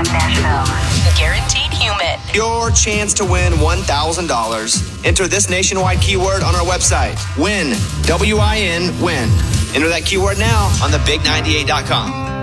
FM Nashville. Guaranteed human. Your chance to win $1,000. Enter this nationwide keyword on our website. WIN. WIN. WIN. Enter that keyword now on thebig98.com.